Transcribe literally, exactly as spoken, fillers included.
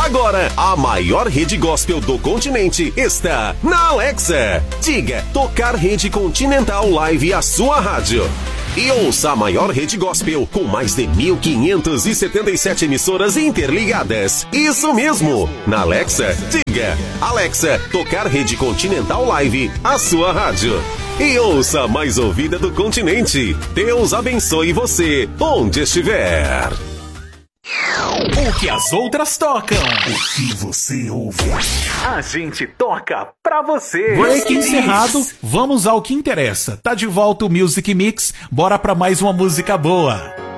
Agora, a maior rede gospel do continente está na Alexa. Diga, tocar rede Continental Live a sua rádio. E ouça a maior rede gospel com mais de mil quinhentas e setenta e sete emissoras interligadas. Isso mesmo! Na Alexa, diga, Alexa, tocar rede Continental Live a sua rádio. E ouça a mais ouvida do continente. Deus abençoe você, onde estiver. O que as outras tocam. O que você ouve. A gente toca pra você. Break encerrado, vamos ao que interessa. Tá de volta o Music Mix, bora pra mais uma música boa.